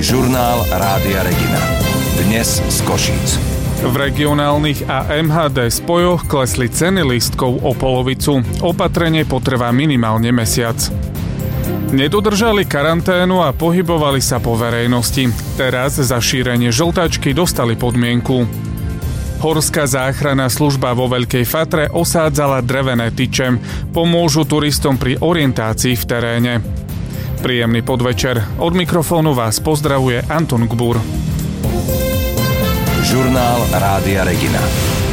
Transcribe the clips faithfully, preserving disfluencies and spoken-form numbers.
Žurnál Rádia Regina. Dnes z Košíc. V regionálnych a em há dé spojoch klesli ceny lístkov o polovicu. Opatrenie potrvá minimálne mesiac. Nedodržali karanténu a pohybovali sa po verejnosti. Teraz za šírenie žltačky dostali podmienku. Horská záchranná služba vo Veľkej Fatre osádzala drevené tyče. Pomôžu turistom pri orientácii v teréne. Príjemný podvečer. Od mikrofónu vás pozdravuje Anton Gbur. Žurnál Rádia Regina.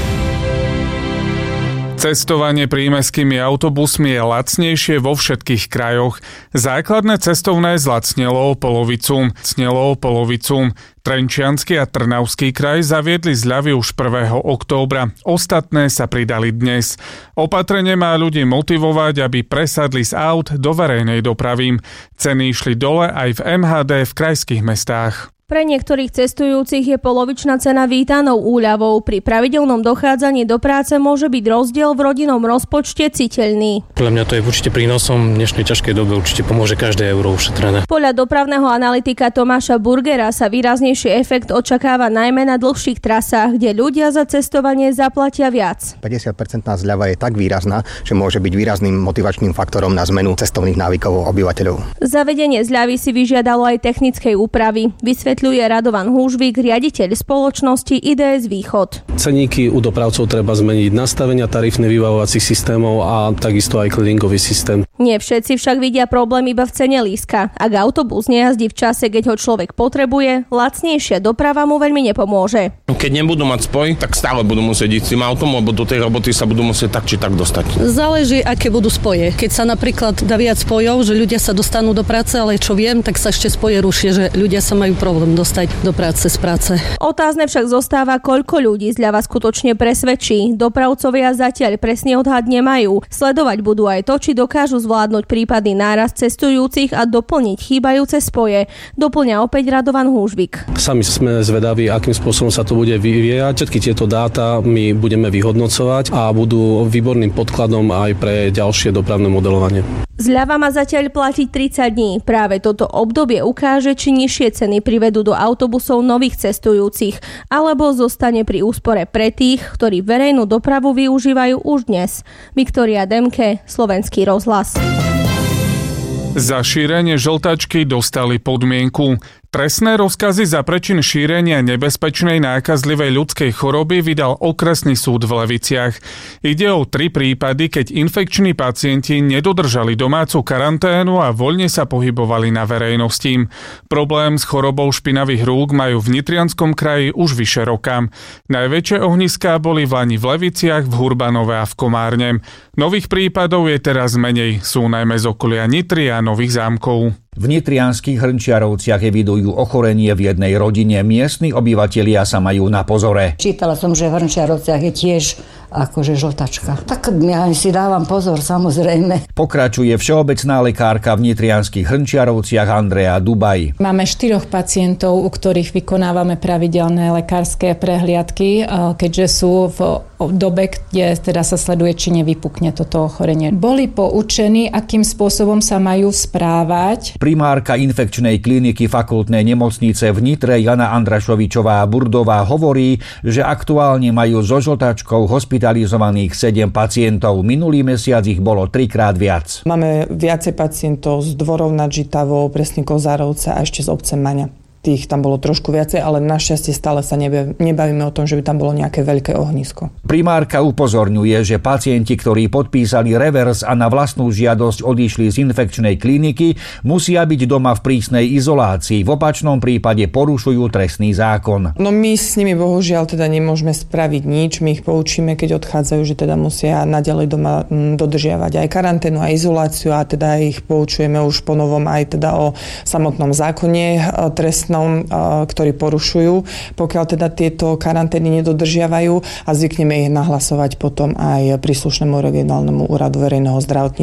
Cestovanie prímestskými autobusmi je lacnejšie vo všetkých krajoch. Základné cestovné zlacnelo o polovicu. Cnelo o polovicu. Trenčiansky a Trnavský kraj zaviedli zľavy už prvého októbra. Ostatné sa pridali dnes. Opatrenie má ľudí motivovať, aby presadli z aut do verejnej dopravy. Ceny išli dole aj v em há dé v krajských mestách. Pre niektorých cestujúcich je polovičná cena vítanou úľavou. Pri pravidelnom dochádzaní do práce môže byť rozdiel v rodinnom rozpočte citeľný. Podľa mňa to je určite prínosom v dnešnej ťažkej dobe, určite pomôže každé euro ušetrené. Podľa dopravného analytika Tomáša Burgera sa výraznejší efekt očakáva najmä na dlhších trasách, kde ľudia za cestovanie zaplatia viac. päťdesiat percent zľava je tak výrazná, že môže byť výrazným motivačným faktorom na zmenu cestovných návykov obyvateľov. Zavedenie zľavy si vyžiadalo aj technickej úpravy. Vysvetľuje Radovan Húžvik, riaditeľ spoločnosti í dé es Východ. Ceníky u dopravcov treba zmeniť, nastavenia tarifných vybavovacích systémov a takisto aj clearingový systém. Nie všetci však vidia problém iba v cene lístka. Ak autobus nejazdí v čase, keď ho človek potrebuje, lacnejšia doprava mu veľmi nepomôže. Keď nebudú mať spoj, tak stále budú musieť ísť s tým autom, lebo do tej roboty sa budú musieť tak či tak dostať. Záleží, aké budú spoje. Keď sa napríklad dá viac spojov, že ľudia sa dostanú do práce, ale čo viem, tak sa ešte spoje rušia, že ľudia sa majú problém dostať do práce z práce. Otázne však zostáva, koľko ľudí zľava skutočne presvedčí. Dopravcovia zatiaľ presný odhad nemajú. Sledovať budú aj to, či dokážu zvládnuť prípadný nárast cestujúcich a doplniť chýbajúce spoje. Doplňa opäť Radovan Húžvik. Sami sme zvedaví, akým spôsobom sa to bude vyvíjať. Všetky tieto dáta my budeme vyhodnocovať a budú výborným podkladom aj pre ďalšie dopravné modelovanie. Zľava má zatiaľ platiť tridsať dní. Práve toto obdobie ukáže, či nižšie ceny privedú do autobusov nových cestujúcich, alebo zostane pri úspore pre tých, ktorí verejnú dopravu využívajú už dnes. Viktória Demke, Slovenský rozhlas. Za šírenie žltačky dostali podmienku. Trestné rozkazy za prečin šírenia nebezpečnej nákazlivej ľudskej choroby vydal okresný súd v Leviciach. Ide o tri prípady, keď infekční pacienti nedodržali domácu karanténu a voľne sa pohybovali na verejnosti. Problém s chorobou špinavých rúk majú v Nitrianskom kraji už vyše roka. Najväčšie ohniská boli v Lani v Leviciach, v Hurbanove a v Komárne. Nových prípadov je teraz menej, sú najmä z okolia Nitry a Nových Zámkov. V nitrianskych Hrnčiarovciach evidujú ochorenie v jednej rodine. Miestni obyvatelia sa majú na pozore. Čítala som, že v Hrnčiarovciach je tiež akože žltačka. Tak ja si dávam pozor, samozrejme. Pokračuje všeobecná lekárka v nitrianskych Hrnčiarovciach Andrea Dubaj. Máme štyroch pacientov, u ktorých vykonávame pravidelné lekárske prehliadky, keďže sú v dobe, kde teda sa sleduje, či nevypukne toto ochorenie. Boli poučení, akým spôsobom sa majú správať. Primárka infekčnej kliniky fakultnej nemocnice v Nitre Jana Andrašovičová Burdová hovorí, že aktuálne majú so žltačkou hospitalizovaných sedem pacientov. Minulý mesiac ich bolo trikrát viac. Máme viacej pacientov z Dvorov nad Žitavou, Presníkov Zárovca a ešte z obce Maňa. Tých tam bolo trošku viacej, ale našťastie stále sa nebavíme o tom, že by tam bolo nejaké veľké ohnisko. Primárka upozorňuje, že pacienti, ktorí podpísali revers a na vlastnú žiadosť odišli z infekčnej kliniky, musia byť doma v prísnej izolácii. V opačnom prípade porušujú trestný zákon. No my s nimi bohužiaľ teda nemôžeme spraviť nič. My ich poučíme, keď odchádzajú, že teda musia naďalej doma dodržiavať aj karanténu a izoláciu a teda ich poučujeme už po novom aj teda o samotnom zákone trestnom, ktorí porušujú, pokiaľ teda tieto karantény nedodržiavajú a zvykneme ich nahlasovať potom aj príslušnému regionálnemu úradu verejného zdravotníctva.